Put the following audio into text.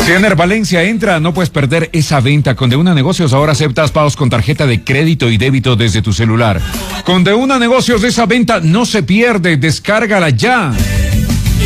Si Ener Valencia entra, no puedes perder esa venta. Con De Una Negocios ahora aceptas pagos con tarjeta de crédito y débito desde tu celular. Con De Una Negocios esa venta no se pierde, descárgala ya.